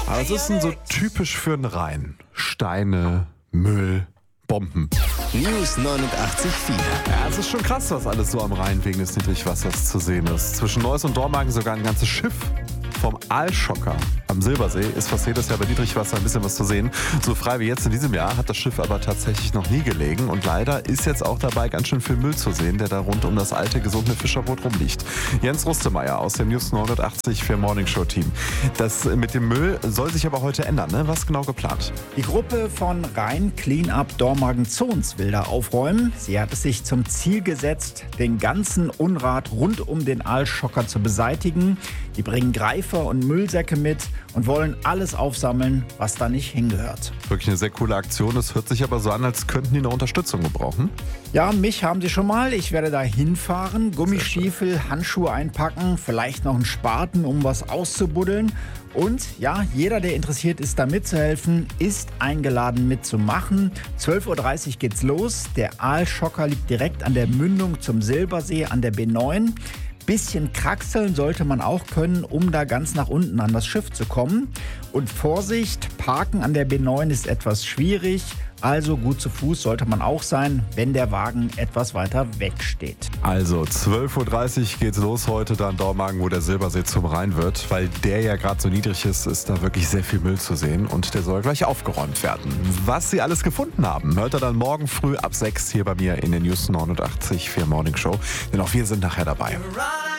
Aber es ist so typisch für den Rhein. Steine, Müll, Bomben. News 89.4. Ja, es ist schon krass, was alles so am Rhein wegen des Niedrigwassers zu sehen ist. Zwischen Neuss und Dormagen sogar ein ganzes Schiff. Vom Aalschocker am Silbersee ist fast jedes Jahr bei Niedrigwasser ein bisschen was zu sehen. So frei wie jetzt in diesem Jahr hat das Schiff aber tatsächlich noch nie gelegen. Und leider ist jetzt auch dabei ganz schön viel Müll zu sehen, der da rund um das alte, gesunkene Fischerboot rumliegt. Jens Rustemeyer aus dem News 89.4 Morning Show Team. Das mit dem Müll soll sich aber heute ändern, ne? Was genau geplant? Die Gruppe von Rhein Cleanup Dormagen-Zons will da aufräumen. Sie hat es sich zum Ziel gesetzt, den ganzen Unrat rund um den Aalschocker zu beseitigen. Die bringen Greifer und Müllsäcke mit und wollen alles aufsammeln, was da nicht hingehört. Wirklich eine sehr coole Aktion. Es hört sich aber so an, als könnten die noch Unterstützung gebrauchen. Ja, mich haben sie schon mal. Ich werde da hinfahren, Gummistiefel, Handschuhe einpacken, vielleicht noch einen Spaten, um was auszubuddeln. Und ja, jeder, der interessiert ist, da mitzuhelfen, ist eingeladen mitzumachen. 12.30 Uhr geht's los. Der Aalschocker liegt direkt an der Mündung zum Silbersee an der B9. Bisschen kraxeln sollte man auch können, um da ganz nach unten an das Schiff zu kommen. Und Vorsicht, Parken an der B9 ist etwas schwierig. Also gut zu Fuß sollte man auch sein, wenn der Wagen etwas weiter weg steht. Also 12.30 Uhr geht's los heute da in Dormagen, wo der Silbersee zum Rhein wird. Weil der ja gerade so niedrig ist da wirklich sehr viel Müll zu sehen. Und der soll gleich aufgeräumt werden. Was sie alles gefunden haben, hört ihr dann morgen früh ab 6 hier bei mir in der News 89.4 Morning Show. Denn auch wir sind nachher dabei.